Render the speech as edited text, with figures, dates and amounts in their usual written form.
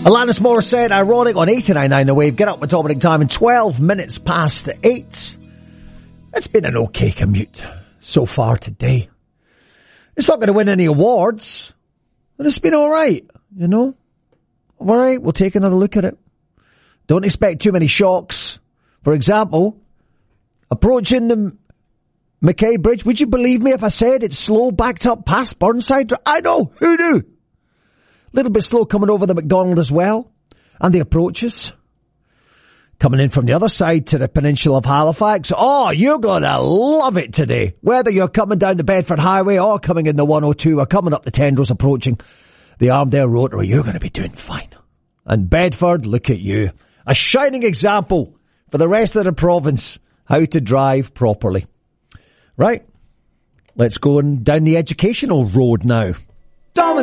Alanis Morissette, Ironic on 89.9 The Wave. Get up with Dominic Time in 12 minutes past 8. It's been an okay commute so far today. It's not going to win any awards, but it's been alright, you know. Alright, we'll take another look at it. Don't expect too many shocks. For example, approaching the Mackay Bridge. Would you believe me if I said it's slow backed up past Burnside? I know, who knew? Little bit slow coming over the McDonald as well. And the approaches. Coming in from the other side to the peninsula of Halifax. Oh, you're gonna love it today. Whether you're coming down the Bedford Highway or coming in the 102 or coming up the Tendrils approaching the Armdale Rotary, you're gonna be doing fine. And Bedford, look at you. A shining example for the rest of the province how to drive properly. Right. Let's go down the educational road now. Dominic.